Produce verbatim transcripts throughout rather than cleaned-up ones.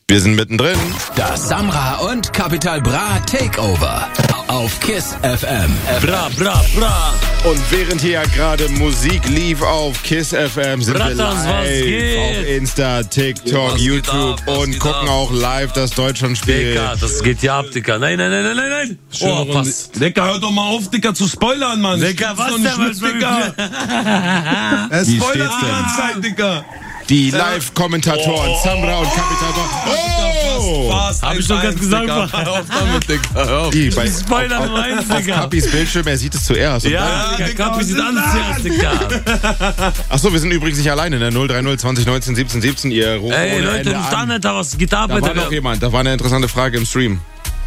Wir sind mittendrin. Das Samra und Capital Bra Takeover auf KISS F M. Bra, bra, bra. Und während hier ja gerade Musik lief auf KISS F M, sind Bratters, wir was live geht? auf Insta, TikTok, Was geht YouTube ab, was und geht gucken ab? auch live das Deutschlandspiel. Dicker, das geht ja ab, Dicker. Nein, nein, nein, nein, nein, nein. Oh, pass. Dicker, hör doch mal auf, Dicker, zu spoilern, Mann. Dicker, Das was ist doch denn? nicht mit, Dicker? Er Wie spoilert steht's die denn? ganze Zeit, Dicker. Die Live-Kommentatoren, Samra und Capital Bra. Oh! Fast Hab ich doch gerade gesagt, Dicker. Mann. Hör auf damit, Dicker. Hör auf. Die, bei, Spoiler auf, Nummer eins, auf Digga. Kapis Bildschirm, er sieht es zuerst. Und Ja, Dicker, Dicker, Kapi was sieht ist anders das? aus, Dicker. Achso, wir sind übrigens nicht alleine, ne? null drei null zwanzig neunzehn siebzehn siebzehn, ihr ruft Ey, ohne Leute, Ende ruft an, an. Alter, was geht ab, Da war Alter? noch jemand, da war eine interessante Frage im Stream.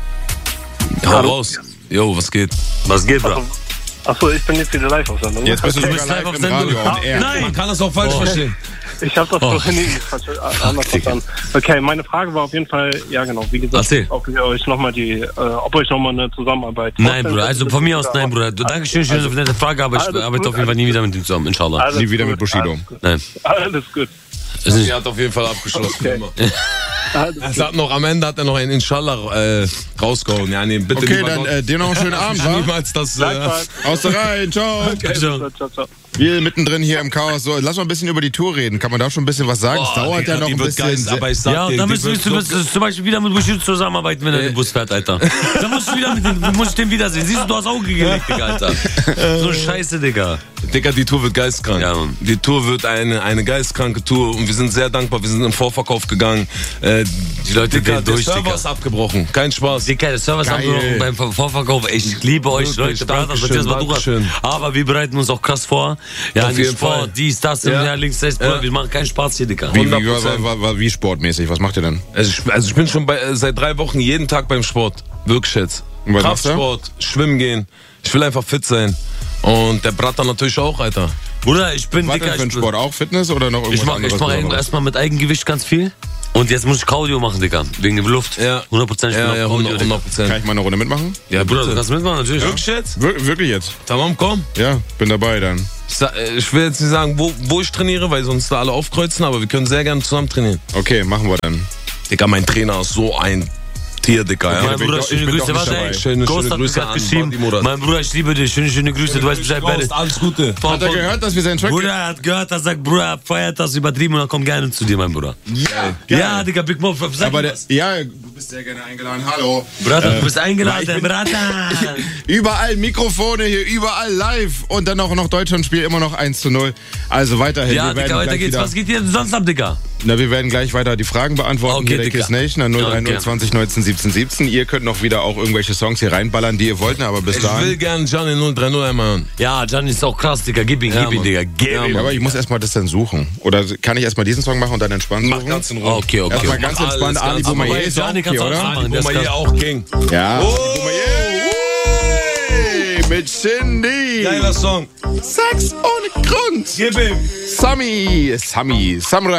Hau raus. Jo, was geht? Was geht, Bro? Achso, ich bin jetzt wieder live auf Sendung. Jetzt bist du Du sogar bist live live auf im Sendung. Radio Ah, on air. nein. Man kann das auch falsch Oh. verstehen. Ich habe das Oh. vorhin nicht anders verstanden. Okay, meine Frage war auf jeden Fall, ja genau, wie gesagt, Erzähl. ob ihr euch nochmal die, äh, ob euch nochmal eine Zusammenarbeit Nein, vorstellen Bruder, also könnt. von mir aus, nein, Bruder. Du, Dankeschön, schön für deine Frage, aber ich Alles arbeite gut, auf jeden Fall nie alles wieder mit ihm zusammen, inshallah. Alles Nie wieder gut, mit Bushido. Alles gut. Nein. Alles gut. Es ist Sie hat auf jeden Fall abgeschlossen. Okay. Immer. Alles Er gut. sagt noch, am Ende hat er noch einen Inshallah äh, rausgehauen. Ja, nee, bitte Okay, lieber dann Gott. äh, dir noch einen schönen Abend, wa? Niemals das. Äh, Gleichfalls. Aus der Reihe, ciao. Okay, Ciao. ciao, ciao, ciao. Wir mittendrin hier im Chaos. So, lass mal ein bisschen über die Tour reden. Kann man da schon ein bisschen was sagen? es dauert ja noch ein bisschen. aber ich sag Ja, dir, da die müssen wird wir so- zum, zum Beispiel wieder mit Bushido zusammenarbeiten, wenn er den Bus fährt, Alter. Da musst du wieder mit dem, musst du den wiedersehen. Siehst du, du hast Auge gelegt, Digga, Alter. So Scheiße, Digga. Dicker, die Tour wird geistkrank. Ja, Mann. Die Tour wird eine, eine geistkranke Tour und wir sind sehr dankbar. Wir sind im Vorverkauf gegangen. Äh, Die Leute Dicker, gehen der durch, Server Dicker. ist abgebrochen. Kein Spaß. Dicker, der Service Geil. abgebrochen beim Ver- Vorverkauf. Ich liebe euch, Wirklich, Leute, Brothers, Dankeschön, Matthias Maduras. Dankeschön. Aber wir bereiten uns auch krass vor. Ja, Auf nicht jeden Sport, Fall. dies, das, Ja. ja. links, rechts, Bruder. Ja. Wir machen keinen Spaß hier, Dicker. Wie, wie, hundert wie, Prozent. wie, wie, wie sportmäßig? Was macht ihr denn? Also ich, also ich bin schon bei, äh, seit drei Wochen jeden Tag beim Sport. Wirklich jetzt. Und was machst du? Kraftsport, schwimmen gehen. Ich will einfach fit sein. Und der Bratter natürlich auch, Alter. Bruder, ich bin Was Dicker. denn für ein Ich, Sport? Auch Fitness oder noch irgendwas ich mach, anderes? ich mach Besonderes? erstmal mit Eigengewicht ganz viel. Und jetzt muss ich Cardio machen, Dicker. Wegen der Luft. Ja. hundert Prozent. Ich bin Ja, auf ja, Cardio, hundert Digga. Prozent. Kann ich mal eine Runde mitmachen? Ja, Bruder, du bitte. kannst mitmachen, natürlich. Wirklich jetzt? Wir, wirklich jetzt? Tamam, komm. Ja, bin dabei dann. Ich, sa- äh, ich will jetzt nicht sagen, wo, wo ich trainiere, weil sonst da alle aufkreuzen, aber wir können sehr gerne zusammen trainieren. Okay, machen wir dann. Digga, mein Trainer ist so ein Tier, Digga. Ja? Mein bin Bruder, doch- ich schöne bin Grüße. doch nicht Warte, dabei. ey. Schöne, Ghost schöne hat mir Grüße grad an geschrieben. Badi Murat. Mein Bruder, ich liebe dich. Schöne, schöne Grüße. Du weißt Bescheid, beide. Alles Gute. Von- Hat er von- gehört, dass wir seinen Track... Bruder, er hat gehört, er sagt, Bruder, er feiert das übertrieben und er kommt gerne zu dir, mein Bruder. Ja, Ja, Digga, Big Mo, sag Aber mir der, was. ja, du bist sehr gerne eingeladen. Hallo. Bruder, du bist ich eingeladen, bin- Bruder. Überall Mikrofone hier, überall live. Und dann auch noch Deutschlandspiel, immer noch eins zu null. Also weiterhin. Ja, wir werden Digga, weiter gleich geht's. wieder, Was geht hier sonst ab, Digga? Na, wir werden gleich weiter die Fragen beantworten. Okay, hier der Digga. Kiss Nation an null drei null Okay. zwanzig neunzehn siebzehn siebzehn. Ihr könnt noch wieder auch irgendwelche Songs hier reinballern, die ihr wollt, ne, aber bis Ich will dahin. gerne Gianni null drei null einmal hören. Ja, Gianni ist auch krass, Digga. Gib ihn, Ja, gib ihn, Mann. Digga. Gib Ja, ihn. Ja, aber ich muss erstmal das dann suchen. Oder kann ich erstmal diesen Song machen und dann entspannt Mach suchen? ganz in Ruhe. Okay, okay. Erstmal okay. ganz Mach entspannt. alles Ali ganz- Boumaier Aber ist bei auch Gianni okay, kannst du auch oder? machen. Der ist Boumaier krass. auch King. Ja. Oh. Boumaier. Mit Shindy. Geiler Song. Sex ohne Grund. Gib ihm. Sammy. Sammy. Samurai.